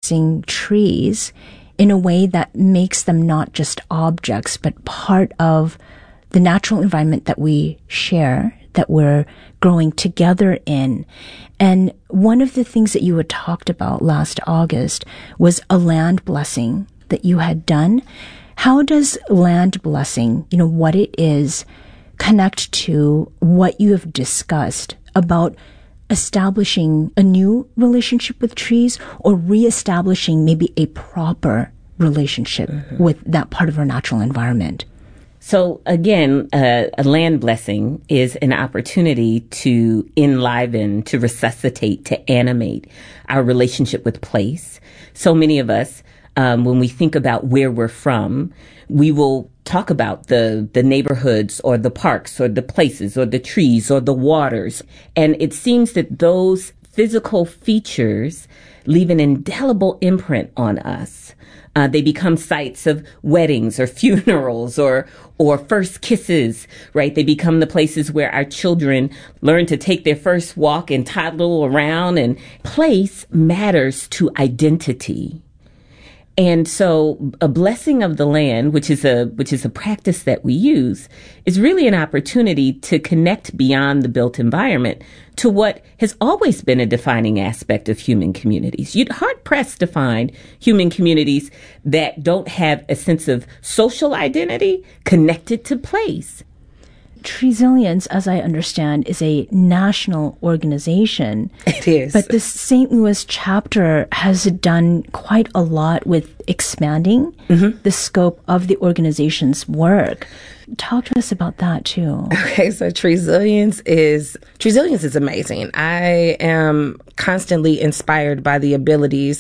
blessing trees in a way that makes them not just objects, but part of the natural environment that we share, that we're growing together in. And one of the things that you had talked about last August was a land blessing that you had done. How does land blessing, what it is, connect to what you have discussed about establishing a new relationship with trees or reestablishing maybe a proper relationship with that part of our natural environment? So again, a land blessing is an opportunity to enliven, to resuscitate, to animate our relationship with place. So many of us, when we think about where we're from, we will talk about the neighborhoods or the parks or the places or the trees or the waters. And it seems that those physical features leave an indelible imprint on us. They become sites of weddings or funerals or first kisses, right? They become the places where our children learn to take their first walk and toddle around, and place matters to identity. And so a blessing of the land, which is a practice that we use, is really an opportunity to connect beyond the built environment to what has always been a defining aspect of human communities. You'd hard pressed to find human communities that don't have a sense of social identity connected to place. Treezillions, as I understand, is a national organization. It is. But the St. Louis chapter has done quite a lot with expanding the scope of the organization's work. Talk to us about that, too. Okay, so Treezillions is amazing. I am constantly inspired by the ability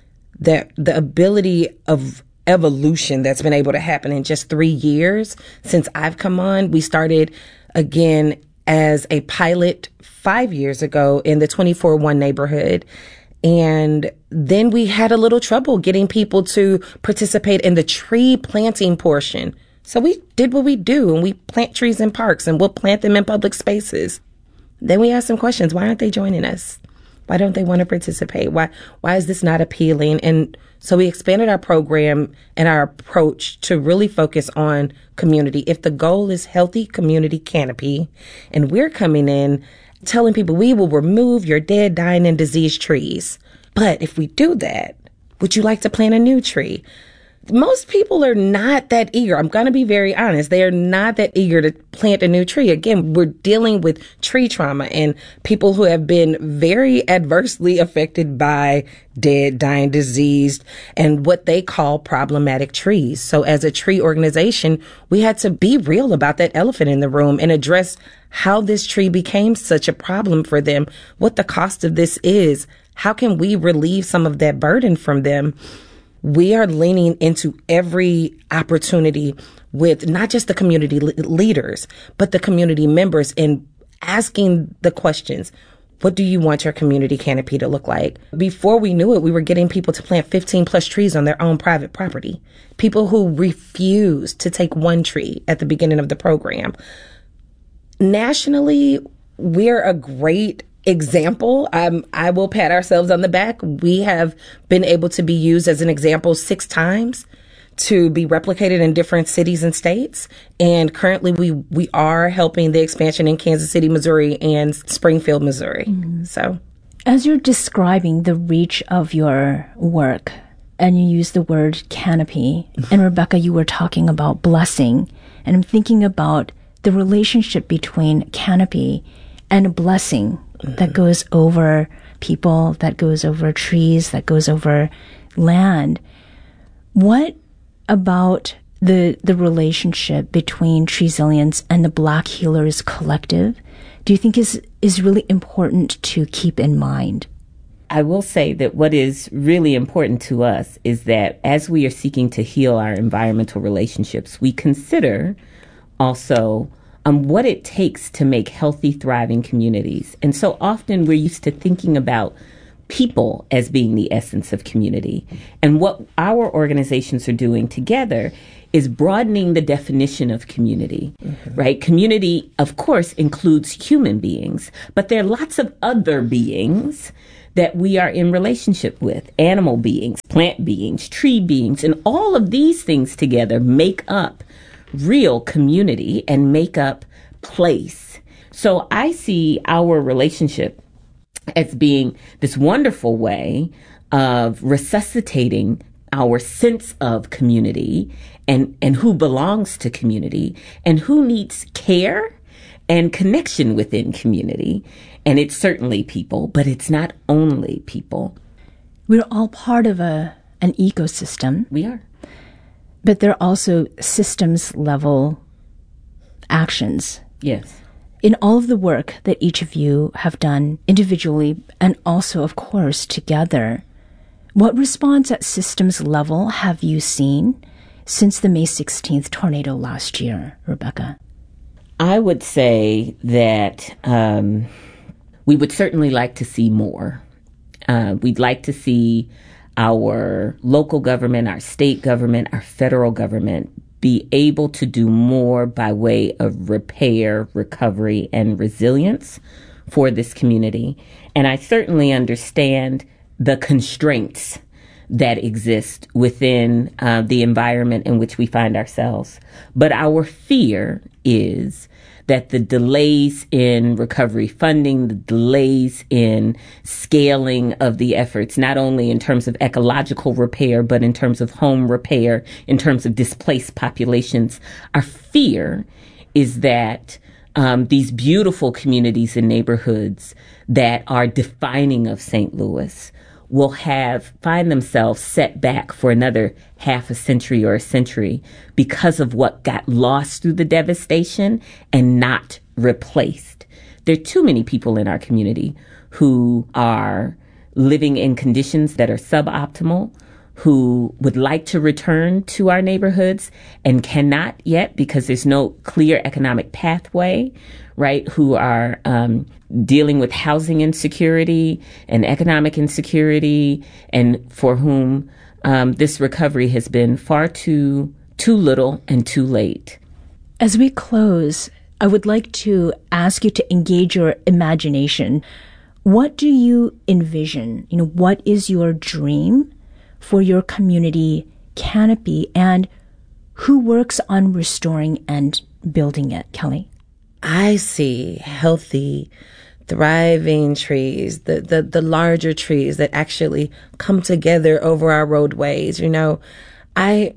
of evolution that's been able to happen in just 3 years since I've come on. We started again as a pilot 5 years ago in the 24-1 neighborhood. And then we had a little trouble getting people to participate in the tree planting portion. So we did what we do, and we plant trees in parks, and we'll plant them in public spaces. Then we asked some questions. Why aren't they joining us? Why don't they want to participate? Why is this not appealing? And so we expanded our program and our approach to really focus on community. If the goal is healthy community canopy, and we're coming in telling people we will remove your dead, dying, and diseased trees. But if we do that, would you like to plant a new tree? Most people are not that eager. I'm going to be very honest. They are not that eager to plant a new tree. Again, we're dealing with tree trauma and people who have been very adversely affected by dead, dying, diseased, and what they call problematic trees. So as a tree organization, we had to be real about that elephant in the room and address how this tree became such a problem for them, what the cost of this is, how can we relieve some of that burden from them. We are leaning into every opportunity with not just the community leaders, but the community members, and asking the questions. What do you want your community canopy to look like? Before we knew it, we were getting people to plant 15 plus trees on their own private property. People who refused to take one tree at the beginning of the program. Nationally, we're a great example. I will pat ourselves on the back. We have been able to be used as an example 6 times to be replicated in different cities and states. And currently we are helping the expansion in Kansas City, Missouri and Springfield, Missouri. Mm-hmm. So as you're describing the reach of your work, and you use the word canopy, and Rebecca, you were talking about blessing, and I'm thinking about the relationship between canopy and a blessing that goes over people, that goes over trees, that goes over land. What about the relationship between Treezillions and the Black Healers Collective do you think is really important to keep in mind? I will say that what is really important to us is that as we are seeking to heal our environmental relationships, we consider also what it takes to make healthy, thriving communities. And so often we're used to thinking about people as being the essence of community. And what our organizations are doing together is broadening the definition of community, right? Community, of course, includes human beings, but there are lots of other beings that we are in relationship with, animal beings, plant beings, tree beings, and all of these things together make up real community and make up place. So I see our relationship as being this wonderful way of resuscitating our sense of community and who belongs to community and who needs care and connection within community. And it's certainly people, but it's not only people. We're all part of an ecosystem. We are. But there are also systems level actions. Yes. In all of the work that each of you have done individually and also, of course, together, what response at systems level have you seen since the May 16th tornado last year, Rebecca? I would say that we would certainly like to see more. We'd like to see our local government, our state government, our federal government be able to do more by way of repair, recovery, and resilience for this community. And I certainly understand the constraints that exist within the environment in which we find ourselves. But our fear is that the delays in recovery funding, the delays in scaling of the efforts, not only in terms of ecological repair, but in terms of home repair, in terms of displaced populations, our fear is that these beautiful communities and neighborhoods that are defining of St. Louis will find themselves set back for another half a century or a century because of what got lost through the devastation and not replaced. There are too many people in our community who are living in conditions that are suboptimal, who would like to return to our neighborhoods and cannot yet because there's no clear economic pathway, right? Who are dealing with housing insecurity and economic insecurity, and for whom this recovery has been far too little and too late. As we close, I would like to ask you to engage your imagination. What do you envision? What is your dream for your community canopy, and who works on restoring and building it, Kelly? I see healthy, thriving trees, the larger trees that actually come together over our roadways. I'm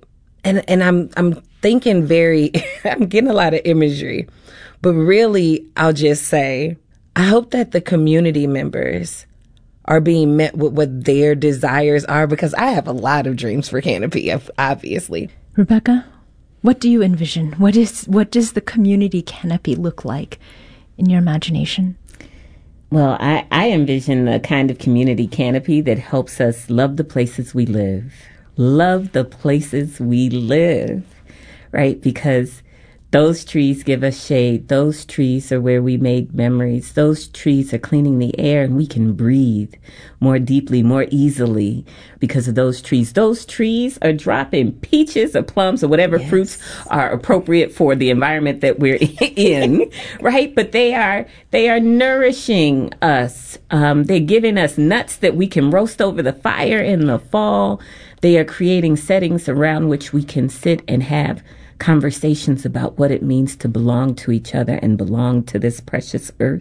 thinking I'm getting a lot of imagery, but really I'll just say, I hope that the community members are being met with what their desires are, because I have a lot of dreams for Canopy, obviously. Rebecca, what do you envision? What does the community canopy look like in your imagination? Well, I envision the kind of community canopy that helps us love the places we live. Love the places we live, right? Because those trees give us shade. Those trees are where we made memories. Those trees are cleaning the air, and we can breathe more deeply, more easily because of those trees. Those trees are dropping peaches or plums or whatever fruits are appropriate for the environment that we're in, right? But they are nourishing us. They're giving us nuts that we can roast over the fire in the fall. They are creating settings around which we can sit and have conversations about what it means to belong to each other and belong to this precious earth.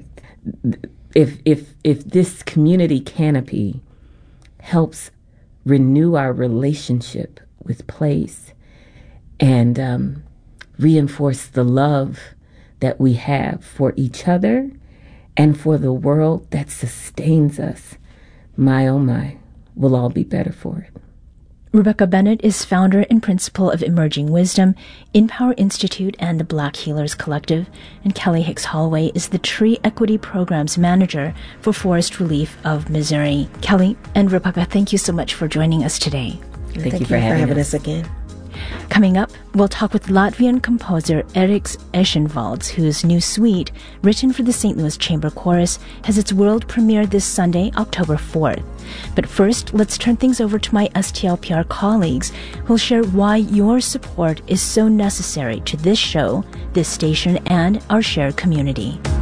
If this community canopy helps renew our relationship with place and reinforce the love that we have for each other and for the world that sustains us, my oh my, we'll all be better for it. Rebecca Bennett is founder and principal of Emerging Wisdom, InPower Institute, and the Black Healers Collective. And Kelly Hicks Holloway is the Tree Equity Programs Manager for Forest Relief of Missouri. Kelly and Rebecca, thank you so much for joining us today. Thank you for having us again. Coming up, we'll talk with Latvian composer Eriks Eschenvalds, whose new suite, written for the St. Louis Chamber Chorus, has its world premiere this Sunday, October 4th. But first, let's turn things over to my STLPR colleagues, who'll share why your support is so necessary to this show, this station, and our shared community.